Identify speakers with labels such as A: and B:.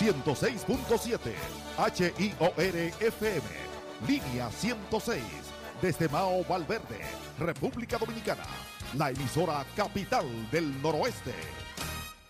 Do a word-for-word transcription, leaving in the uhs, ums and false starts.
A: ciento seis punto siete H I O R F M, línea ciento seis, desde Mao Valverde, República Dominicana, la emisora capital del noroeste.